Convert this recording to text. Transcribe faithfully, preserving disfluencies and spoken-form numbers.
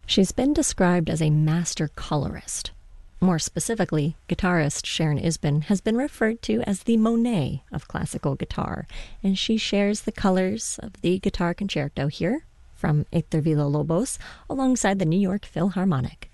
She's been described as a master colorist. More specifically, guitarist Sharon Isbin has been referred to as the Monet of classical guitar, and she shares the colors of the guitar concerto here from Héctor Villa-Lobos alongside the New York Philharmonic.